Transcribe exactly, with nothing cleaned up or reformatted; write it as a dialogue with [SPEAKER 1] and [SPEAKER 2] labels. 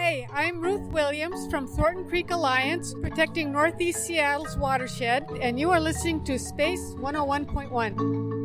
[SPEAKER 1] Hey, I'm Ruth Williams from Thornton Creek Alliance, protecting Northeast Seattle's watershed, and you are listening to Space one oh one point one.